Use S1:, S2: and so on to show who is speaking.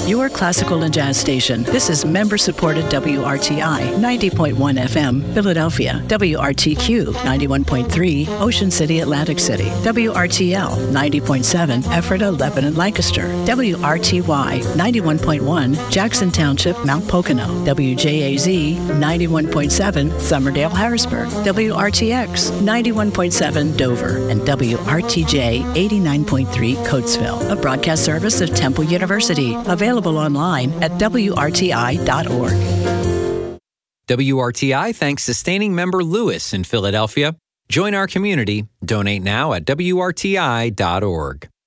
S1: your classical and jazz station. This is member-supported WRTI 90.1 FM, Philadelphia, WRTQ 91.3, Ocean City, Atlantic City, WRTL 90.7, Ephrata, Lebanon, Lancaster, WRTY 91.1, Jackson Township, Mount Pocono, WJAZ 91.7, Summerdale, Harrisburg, WRTX 91.7, Dover, and WRTJ 89.3, Coatesville, a broadcast service of Temple University, available online at WRTI.org.
S2: WRTI thanks sustaining member Lewis in Philadelphia. Join our community. Donate now at WRTI.org.